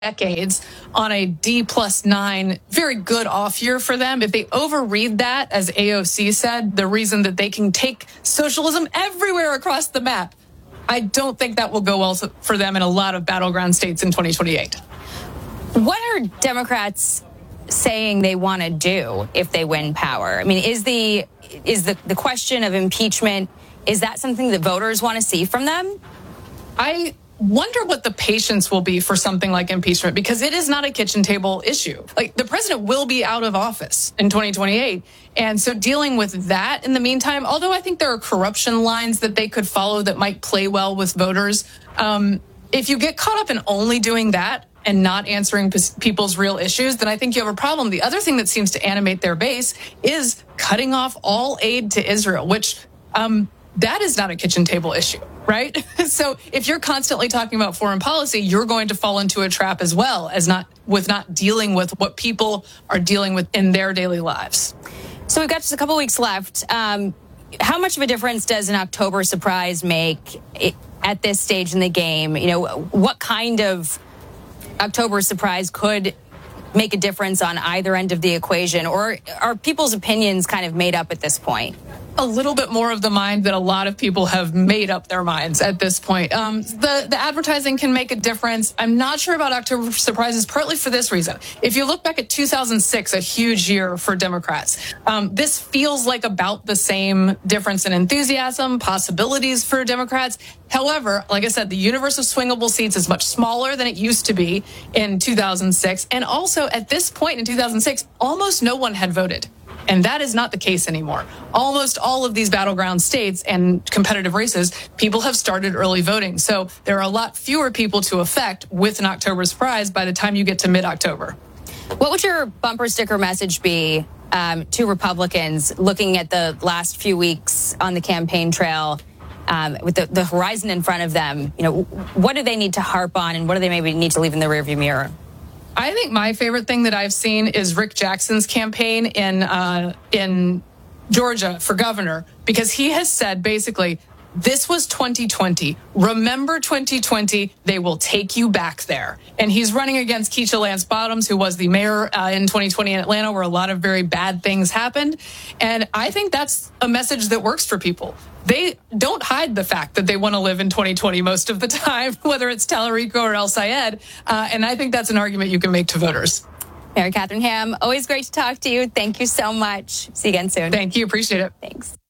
decades on a D+9, very good off year for them. If they overread that, as AOC said, the reason that they can take socialism everywhere across the map, I don't think that will go well for them in a lot of battleground states in 2028. What are Democrats saying they want to do if they win power? I mean, is the question of impeachment, is that something that voters want to see from them? I wonder what the patience will be for something like impeachment, because it is not a kitchen table issue. Like, the president will be out of office in 2028. And so dealing with that in the meantime, although I think there are corruption lines that they could follow that might play well with voters, if you get caught up in only doing that and not answering people's real issues, then I think you have a problem. The other thing that seems to animate their base is cutting off all aid to Israel, which that is not a kitchen table issue, right? So if you're constantly talking about foreign policy, you're going to fall into a trap as well as not dealing with what people are dealing with in their daily lives. So we've got just a couple weeks left. How much of a difference does an October surprise make at this stage in the game? You know, what kind of October surprise could make a difference on either end of the equation, or are people's opinions kind of made up at this point? A little bit more of the mind that a lot of people have made up their minds at this point. The advertising can make a difference. I'm not sure about October surprises, partly for this reason. If you look back at 2006, a huge year for Democrats, this feels like about the same difference in enthusiasm, possibilities for Democrats. However, like I said, the universe of swingable seats is much smaller than it used to be in 2006. And also at this point in 2006, almost no one had voted. And that is not the case anymore. Almost all of these battleground states and competitive races, people have started early voting. So there are a lot fewer people to affect with an October surprise by the time you get to mid-October. What would your bumper sticker message be to Republicans looking at the last few weeks on the campaign trail with the horizon in front of them? You know, what do they need to harp on, and what do they maybe need to leave in the rearview mirror? I think my favorite thing that I've seen is Rick Jackson's campaign in Georgia for governor, because he has said basically, this was 2020. Remember 2020. They will take you back there. And he's running against Keisha Lance Bottoms, who was the mayor in 2020 in Atlanta, where a lot of very bad things happened. And I think that's a message that works for people. They don't hide the fact that they want to live in 2020 most of the time, whether it's Tallarico or El Sayed. And I think that's an argument you can make to voters. Mary Catherine Ham, always great to talk to you. Thank you so much. See you again soon. Thank you. Appreciate it. Thanks.